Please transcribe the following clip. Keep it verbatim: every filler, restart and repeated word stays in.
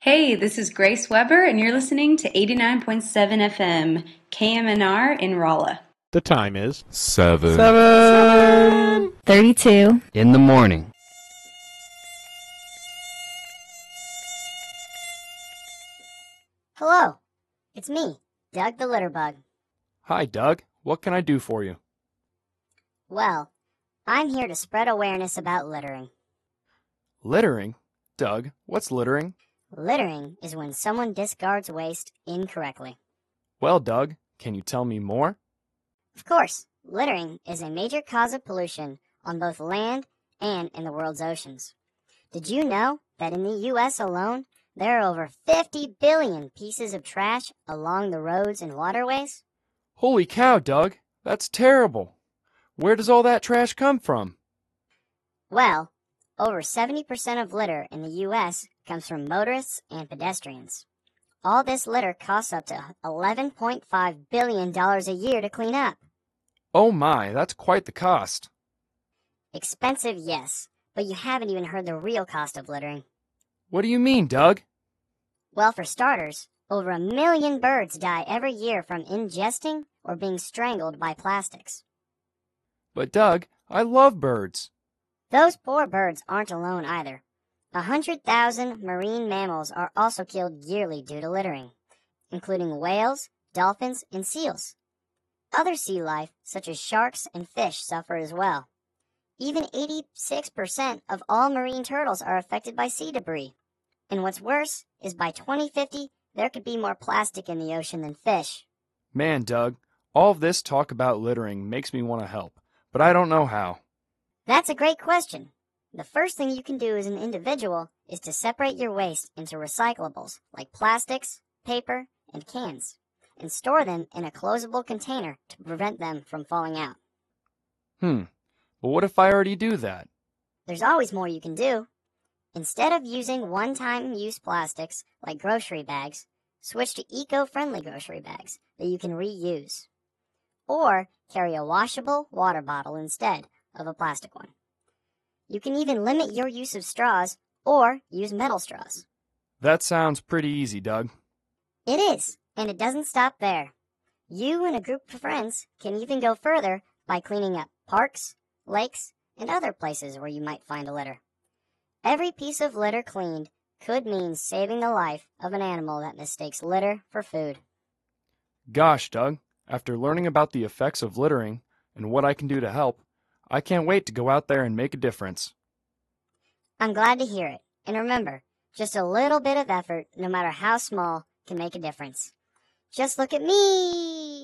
Hey, this is Grace Weber, and you're listening to eighty-nine point seven F M, K M N R in Rolla. The time is Seven. seven. thirty-two. In the morning. Hello, it's me, Doug the Litterbug. Hi, Doug. What can I do for you? Well, I'm here to spread awareness about littering. Littering? Doug, what's littering? Littering is when someone discards waste incorrectly. Well, Doug, can you tell me more? Of course, littering is a major cause of pollution on both land and in the world's oceans. Did you know that in the U S alone, there are over fifty billion pieces of trash along the roads and waterways? Holy cow, Doug. That's terrible. Where does all that trash come from? Well, over seventy percent of litter in the U S comes from motorists and pedestrians. All this litter costs up to eleven point five billion dollars a year to clean up. Oh my, that's quite the cost. Expensive, yes, but you haven't even heard the real cost of littering. What do you mean, Doug? Well, for starters, over a million birds die every year from ingesting or being strangled by plastics. But, Doug, I love birds. Those poor birds aren't alone either. A hundred thousand marine mammals are also killed yearly due to littering, including whales, dolphins, and seals. Other sea life, such as sharks and fish, suffer as well. Even eighty-six percent of all marine turtles are affected by sea debris. And what's worse is by twenty fifty, there could be more plastic in the ocean than fish. Man, Doug, all of this talk about littering makes me want to help, but I don't know how. That's a great question. The first thing you can do as an individual is to separate your waste into recyclables like plastics, paper, and cans, and store them in a closable container to prevent them from falling out. Hmm, but what if I already do that? There's always more you can do. Instead of using one-time use plastics like grocery bags, switch to eco-friendly grocery bags that you can reuse. Or carry a washable water bottle instead of a plastic one. You can even limit your use of straws or use metal straws. That sounds pretty easy, Doug. It is, and it doesn't stop there. You and a group of friends can even go further by cleaning up parks, lakes, and other places where you might find a litter. Every piece of litter cleaned could mean saving the life of an animal that mistakes litter for food. Gosh, Doug, after learning about the effects of littering and what I can do to help, I can't wait to go out there and make a difference. I'm glad to hear it. And remember, just a little bit of effort, no matter how small, can make a difference. Just look at me!